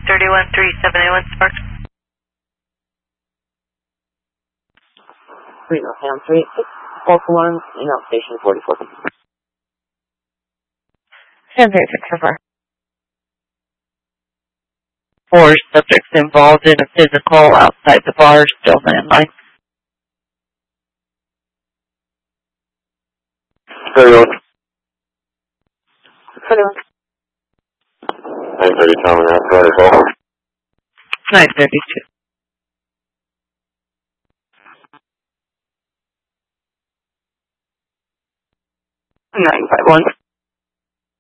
931-3781 Spark. Reno Ham 38641, email station 44. Ham 364. 4 subjects involved in a physical outside the bar, still landline. Hello. 930 Tom and Friday call. 932. 951.